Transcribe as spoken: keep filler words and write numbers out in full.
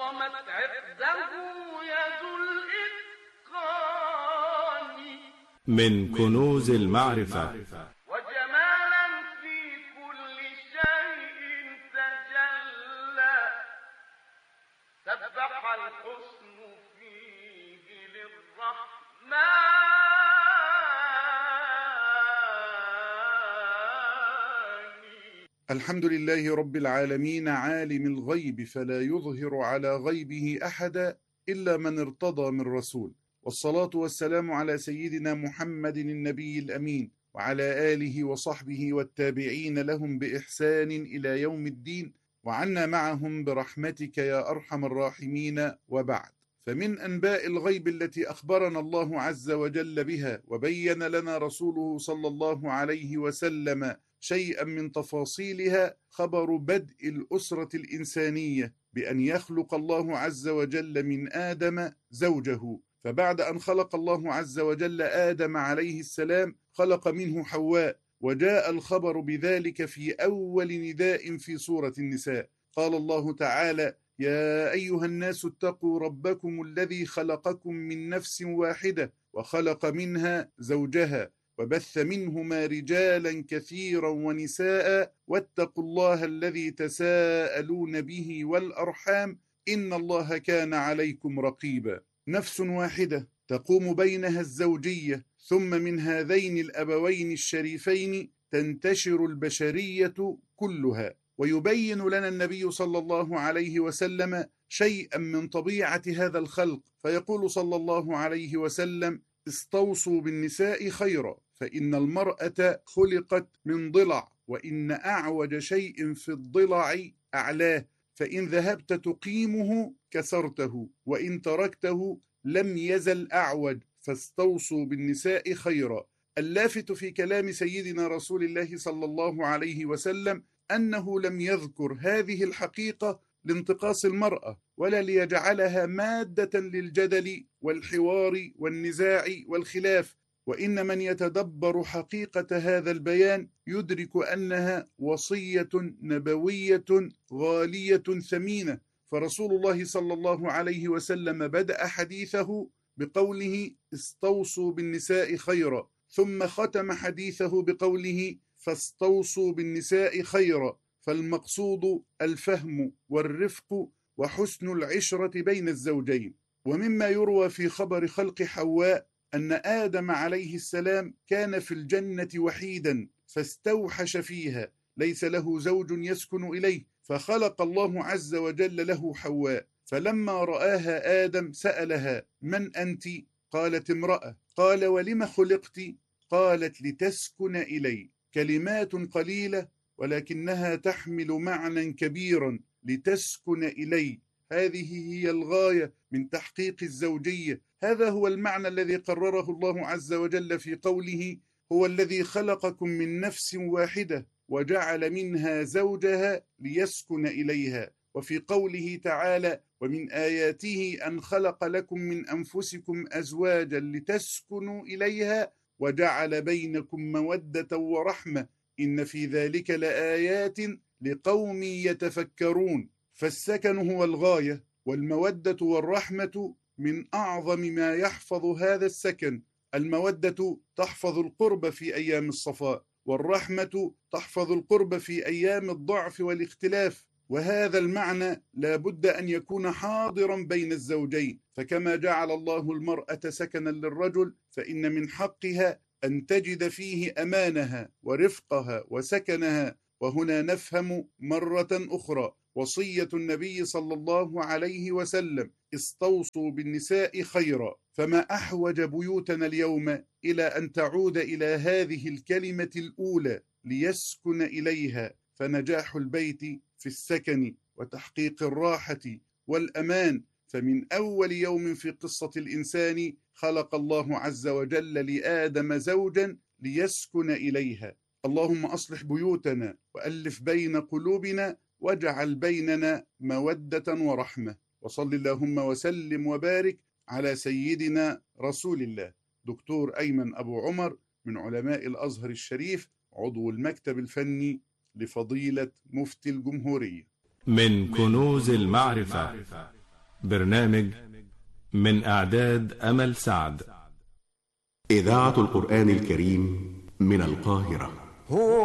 عظمت عقده يد الإتقان من كنوز المعرفة وجمالا في كل شيء تجلى سبح الحسن فيه للرحمن. الحمد لله رب العالمين عالم الغيب فلا يظهر على غيبه أحدا إلا من ارتضى من رسول، والصلاة والسلام على سيدنا محمد النبي الأمين وعلى آله وصحبه والتابعين لهم بإحسان إلى يوم الدين، وعنا معهم برحمتك يا أرحم الراحمين. وبعد، فمن أنباء الغيب التي أخبرنا الله عز وجل بها وبين لنا رسوله صلى الله عليه وسلم شيئا من تفاصيلها خبر بدء الأسرة الإنسانية بأن يخلق الله عز وجل من آدم زوجه. فبعد أن خلق الله عز وجل آدم عليه السلام خلق منه حواء، وجاء الخبر بذلك في أول نداء في سورة النساء. قال الله تعالى: يا أيها الناس اتقوا ربكم الذي خلقكم من نفس واحدة وخلق منها زوجها وبث منهما رجالا كثيرا ونساء واتقوا الله الذي تساءلون به والأرحام إن الله كان عليكم رقيبا. نفس واحدة تقوم بينها الزوجية، ثم من هذين الأبوين الشريفين تنتشر البشرية كلها. ويبين لنا النبي صلى الله عليه وسلم شيئا من طبيعة هذا الخلق، فيقول صلى الله عليه وسلم: استوصوا بالنساء خيرا، فإن المرأة خلقت من ضلع، وإن أعوج شيء في الضلع أعلاه، فإن ذهبت تقيمه كسرته، وإن تركته لم يزل أعوج، فاستوصوا بالنساء خيرا. اللافت في كلام سيدنا رسول الله صلى الله عليه وسلم أنه لم يذكر هذه الحقيقة لانتقاص المرأة، ولا ليجعلها مادة للجدل والحوار والنزاع والخلاف، وإن من يتدبر حقيقة هذا البيان يدرك أنها وصية نبوية غالية ثمينة. فرسول الله صلى الله عليه وسلم بدأ حديثه بقوله: استوصوا بالنساء خيرا، ثم ختم حديثه بقوله: فاستوصوا بالنساء خيرا. فالمقصود الفهم والرفق وحسن العشرة بين الزوجين. ومما يروى في خبر خلق حواء أن آدم عليه السلام كان في الجنة وحيدا فاستوحش فيها، ليس له زوج يسكن إليه، فخلق الله عز وجل له حواء. فلما رآها آدم سألها: من أنت؟ قالت: امرأة. قال: ولم خلقت؟ قالت: لتسكن إلي. كلمات قليلة ولكنها تحمل معنى كبيرا. لتسكن إلي، هذه هي الغاية من تحقيق الزوجية. هذا هو المعنى الذي قرره الله عز وجل في قوله: هو الذي خلقكم من نفس واحدة وجعل منها زوجها ليسكن إليها. وفي قوله تعالى: ومن آياته أن خلق لكم من أنفسكم أزواجا لتسكنوا إليها وجعل بينكم مودة ورحمة إن في ذلك لآيات لقوم يتفكرون. فالسكن هو الغاية، والمودة والرحمة من أعظم ما يحفظ هذا السكن. المودة تحفظ القرب في أيام الصفاء، والرحمة تحفظ القرب في أيام الضعف والاختلاف. وهذا المعنى لا بد أن يكون حاضرا بين الزوجين، فكما جعل الله المرأة سكنا للرجل فإن من حقها أن تجد فيه أمانها ورفقها وسكنها. وهنا نفهم مرة أخرى وصية النبي صلى الله عليه وسلم: استوصوا بالنساء خيرا. فما أحوج بيوتنا اليوم إلى أن تعود إلى هذه الكلمة الأولى: ليسكن إليها. فنجاح البيت في السكن وتحقيق الراحة والأمان. فمن أول يوم في قصة الإنسان خلق الله عز وجل لآدم زوجا ليسكن إليها. اللهم أصلح بيوتنا وألف بين قلوبنا واجعل بيننا مودة ورحمة. وصل اللهم وسلم وبارك على سيدنا رسول الله. دكتور أيمن أبو عمر من علماء الأزهر الشريف، عضو المكتب الفني لفضيلة مفتي الجمهورية. من كنوز المعرفة برنامج من إعداد أمل سعد. إذاعة القرآن الكريم من القاهرة. هو